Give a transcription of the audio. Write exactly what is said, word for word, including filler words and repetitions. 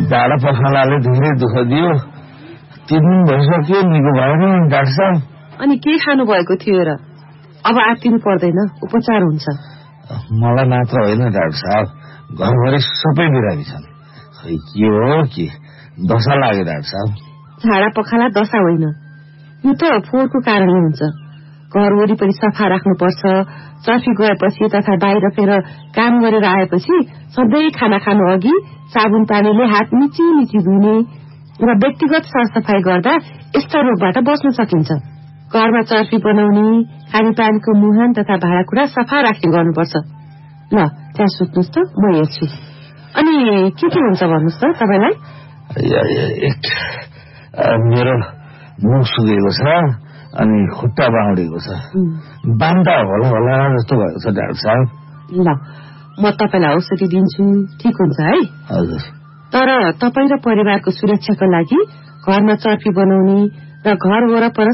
जाडा पखालाले धेरै दुःख दियो। तीन दिन भइसक्यो, निको भएन डाक्टर साहब। अनि के खानु भएको थियो र? अब आत्तिनु पर्दैन, उपचार हुन्छ। मलाई मात्र होइन डाक्टर साहब, घरभरि सबै बिरामी छन्। खै के हो कि दशा लाग्यो डाक्टर साहब। झाडा पखाला दशा होइन, यो त फोहोरको कारणले हुन्छ। घर वरिपरि सफा राख्नुपर्छ। चर्फी गएपछि तथा बाहिर फेर काम गरेर आएपछि सधैँ खाना खानु अघि साबुन पानीले हात मिची मिची धुने र व्यक्तिगत सरसफाई गर्दा यस्ता रोगबाट बच्न सकिन्छ। घरमा चर्फी बनाउने, खानेपानीको मुहान तथा भाँडाकुँडा सफा राख्ने गर्नुपर्छ। ल त्यहाँ सुत्नुहोस् त, म हेर्छु। अनि के के हुन्छ भन्नुहोस् त तपाईँलाई? मेरो मुख सुकेको छ अनि खुट्टा बाउडेको छ। बान्दा होला होला जस्तो भएको छ डाक्टर साहब। ल म तपाईँलाई औषधि दिन्छु, ठिक हुन्छ है? हजुर। तर तपाईँ र परिवारको सुरक्षाको लागि घरमा चर्फी बनाउने र घर वरपर